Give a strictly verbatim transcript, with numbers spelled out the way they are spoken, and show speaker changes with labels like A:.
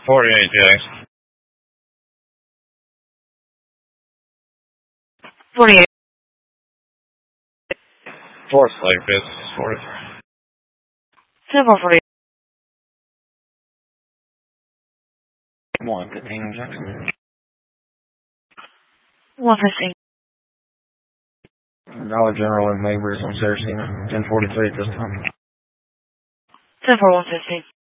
A: forty-eight, Jax.
B: forty-eight.
A: Fourth Lake Business, forty-three.
B: Several forty-eight.
A: one fifteen, Jackson.
B: one fifteen.
A: Dollar General and Neighbors on Saraceno, ten forty-three at this time.
B: ten for one fifteen.